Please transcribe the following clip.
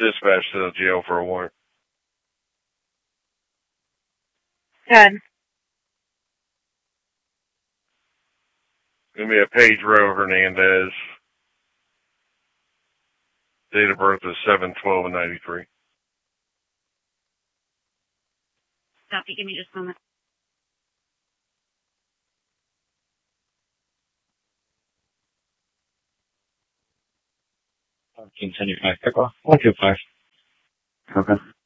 Dispatch to the jail for a warrant. Good. Gonna be a Pedro Hernandez. Date of birth is 7/12/93. Copy. Give me just a moment. Continue 5 pick off 125. Okay.